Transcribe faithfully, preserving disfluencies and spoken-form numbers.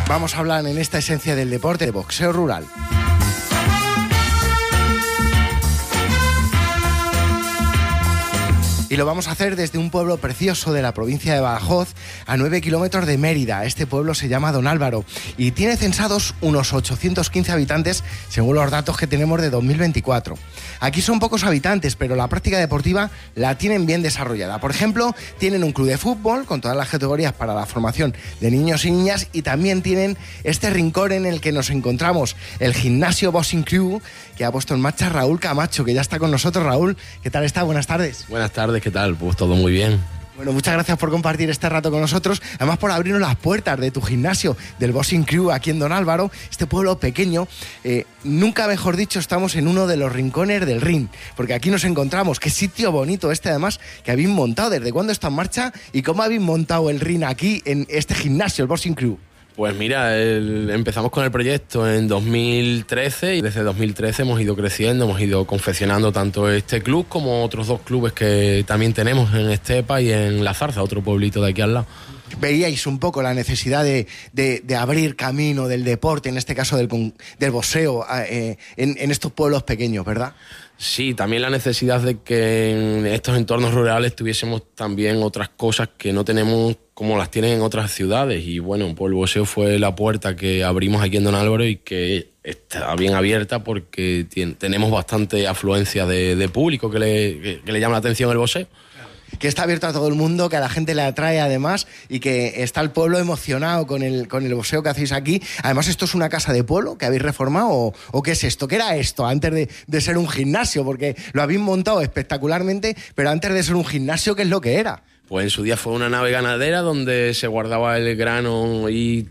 Vamos a hablar en esta esencia del deporte de boxeo rural. Y lo vamos a hacer desde un pueblo precioso de la provincia de Badajoz, a nueve kilómetros de Mérida. Este pueblo se llama Don Álvaro y tiene censados unos ochocientos quince habitantes, según los datos que tenemos de dos mil veinticuatro. Aquí son pocos habitantes, pero la práctica deportiva la tienen bien desarrollada. Por ejemplo, tienen un club de fútbol con todas las categorías para la formación de niños y niñas, y también tienen este rincón en el que nos encontramos, el gimnasio Boxing Crew, que ha puesto en marcha Raúl Camacho, que ya está con nosotros. Raúl, ¿qué tal está? Buenas tardes. Buenas tardes. ¿Qué tal? Pues todo muy bien. Bueno, muchas gracias por compartir este rato con nosotros, además por abrirnos las puertas de tu gimnasio, del Boxing Crew, aquí en Don Álvaro, este pueblo pequeño. Eh, nunca mejor dicho, estamos en uno de los rincones del ring, porque aquí nos encontramos. Qué sitio bonito este, además, que habéis montado. ¿Desde cuándo está en marcha y cómo habéis montado el ring aquí en este gimnasio, el Boxing Crew? Pues mira, el, empezamos con el proyecto en dos mil trece y desde dos mil trece hemos ido creciendo, hemos ido confeccionando tanto este club como otros dos clubes que también tenemos en Estepa y en La Zarza, otro pueblito de aquí al lado. Veíais un poco la necesidad de, de, de abrir camino del deporte, en este caso del, del boxeo, eh, en, en estos pueblos pequeños, ¿verdad? Sí, también la necesidad de que en estos entornos rurales tuviésemos también otras cosas que no tenemos como las tienen en otras ciudades. Y bueno, pues el boxeo fue la puerta que abrimos aquí en Don Álvaro y que está bien abierta porque tiene, tenemos bastante afluencia de, de público que le, que, que le llama la atención el boxeo. Que está abierto a todo el mundo, que a la gente le atrae además y que está el pueblo emocionado con el, con el boxeo que hacéis aquí. Además, ¿esto es una casa de pueblo que habéis reformado o, o qué es esto? ¿Qué era esto antes de, de ser un gimnasio? Porque lo habéis montado espectacularmente, pero antes de ser un gimnasio, ¿qué es lo que era? Pues en su día fue una nave ganadera donde se guardaba el grano y